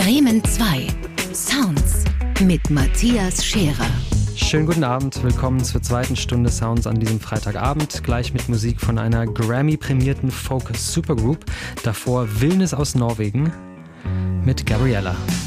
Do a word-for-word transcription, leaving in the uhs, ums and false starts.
Bremen zwei. Sounds mit Matthias Scherer. Schönen guten Abend, willkommen zur zweiten Stunde Sounds an diesem Freitagabend, gleich mit Musik von einer Grammy-prämierten Folk-Supergroup. Davor Villnes aus Norwegen mit Gabriella.